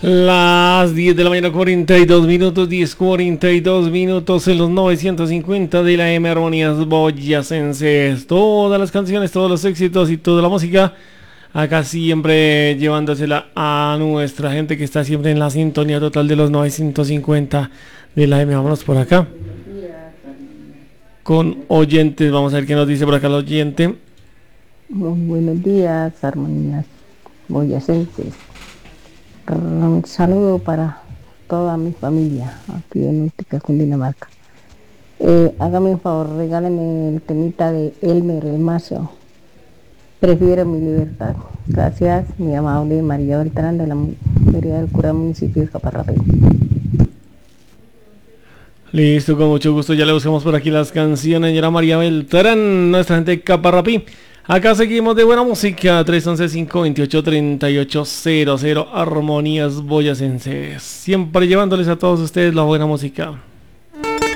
Las 10 de la mañana, 42 minutos, 10:42 minutos en los 950 de la M Armonías Boyacenses. Todas las canciones, todos los éxitos y toda la música, acá siempre llevándosela a nuestra gente que está siempre en la sintonía total de los 950 de la M. Vámonos por acá con oyentes, vamos a ver qué nos dice por acá el oyente. Muy buenos días, Armonías Boyacenses. Un saludo para toda mi familia aquí en Útica, Cundinamarca. Hágame un favor, regálenme el temita de Elmer el Mazo. Prefiero mi libertad. Gracias, mi amable María Beltrán de la Mayoría del Cura Municipio de Caparrapí. Listo, con mucho gusto, ya le buscamos por aquí las canciones, señora María Beltrán, nuestra gente de Caparrapí. Acá seguimos de buena música, 311-528-3800, Armonías Boyacenses. Siempre llevándoles a todos ustedes la buena música.